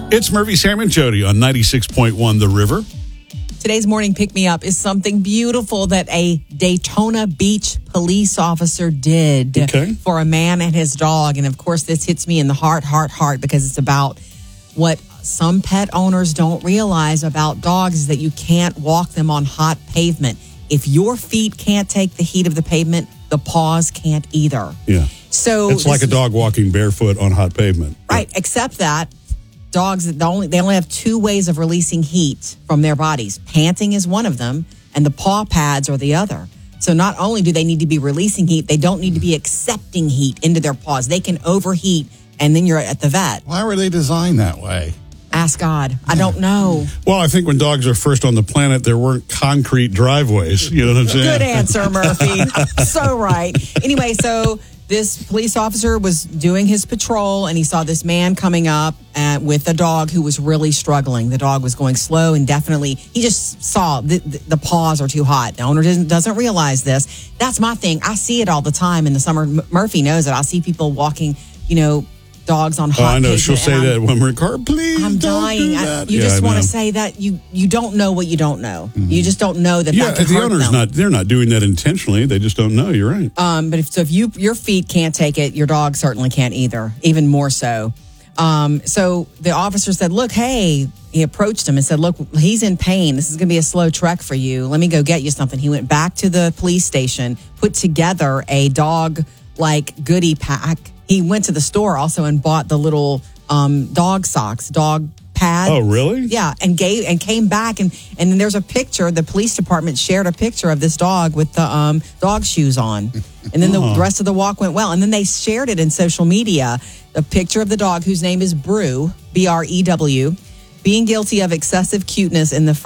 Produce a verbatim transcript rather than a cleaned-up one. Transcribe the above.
It's Murphy, Sam, and Jody on ninety-six point one The River. Today's morning pick-me-up is something beautiful that a Daytona Beach police officer did Okay. for a man and his dog. And, of course, this hits me in the heart, heart, heart, because it's about what some pet owners don't realize about dogs is that you can't walk them on hot pavement. If your feet can't take the heat of the pavement, the paws can't either. Yeah. So It's like a this is- dog walking barefoot on hot pavement. Right, except that dogs, they only, they only have two ways of releasing heat from their bodies. Panting is one of them, and the paw pads are the other. So not only do they need to be releasing heat, they don't need to be accepting heat into their paws. They can overheat, and then you're at the vet. Why were they designed that way? Ask God. I don't know. Well, I think when dogs are first on the planet, there weren't concrete driveways. You know what I'm saying? Good answer, Murphy. So right. Anyway, so this police officer was doing his patrol, and he saw this man coming up uh, with a dog who was really struggling. The dog was going slow and definitely, he just saw the, the, the paws are too hot. The owner doesn't, doesn't realize this. That's my thing. I see it all the time in the summer. M- Murphy knows it. I see people walking, you know, dogs on hot Oh, I know. pavement, She'll say and I'm- that when we're in the car. Please I'm don't dying. do I, that. you Yeah, just I want know. to say that you you don't know what you don't know. You just don't know that Yeah, that could the hurt owner's them. not, they're not doing that intentionally. They just don't know. You're right. Um, but if so, if you your feet can't take it, your dog certainly can't either. Even more so. Um, so the officer said, "Look, hey." He approached him and said, "Look, he's in pain. This is going to be a slow trek for you. Let me go get you something." He went back to the police station, put together a dog like goodie pack. He went to the store also and bought the little um, dog socks, dog pads. Oh, really? Yeah, and gave and came back and and then there's a picture. The police department shared a picture of this dog with the um, dog shoes on, and then the rest of the walk went well. And then they shared it in social media. A picture of the dog whose name is Brew, B R E W, being guilty of excessive cuteness in the